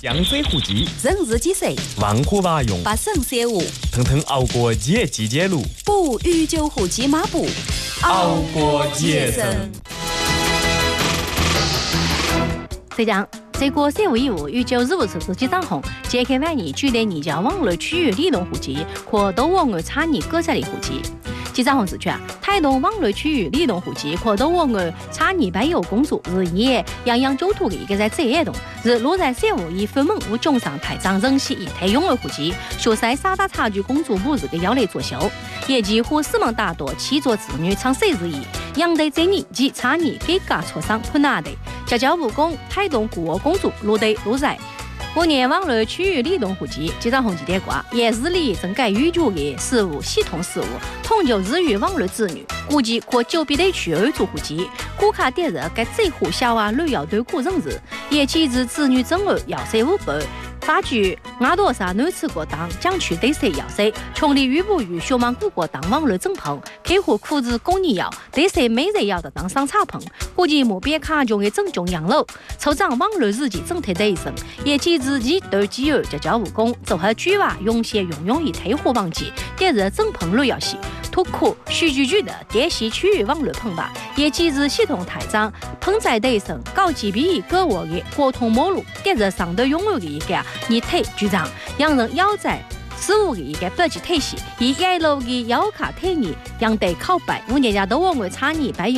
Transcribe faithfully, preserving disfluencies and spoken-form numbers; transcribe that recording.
江水湖际， 人日几岁？ 万虎马用， 八省三五， 腾腾熬过野季节路， 不与酒壶骑马步， 熬过节生。 浙江这个三五一五与九十五次自己掌控，揭开万年距离你家网络区域理论户籍和多我我查你各在的户籍。记者红指出啊，台东网络区域理论户籍和多我我查你白有工作日夜样样九图的一个在这一栋，是落在三五一分门无中上台长人系一台拥有户籍，学赛三大差距工作部日的要来作秀，也几乎死亡大多七座子女长谁日一，养得这年纪查你给家磋商困难的，家教务工台东国我工作落得落在。五年网络区域理论户籍，记者红旗点挂，也日里整改语句的事务系统事务，统就日语网络子女，估计可九比地区二组户籍，顾卡点日该这户小娃女要对顾人日，也其至子女正二要塞五百。发觉阿多萨女次国当将去对谁要谁，穷力与不与学忙古国当网络整棚，客户苦子公你要对谁每人要的当上茶棚，估计目标卡中的整中养老，抽长网络日记整体这一生，也其自己对基友家教务工，做下举娃用些用用以退货忘记，点日整棚率要细。突库徐居居的电系区域网络棚吧，也机制系统台长棚在内省高级比各我的国通模路，点着上头拥有的一个你腿局长，让人要在十五个一个标记体系，以一楼的腰卡腿你让得靠白，五年家都往外差你白有。